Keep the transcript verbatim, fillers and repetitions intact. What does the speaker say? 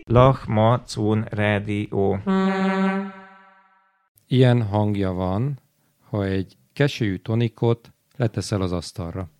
Lach ma cun rádió. Ilyen hangja van, ha egy keselyű tonikot leteszel az asztalra.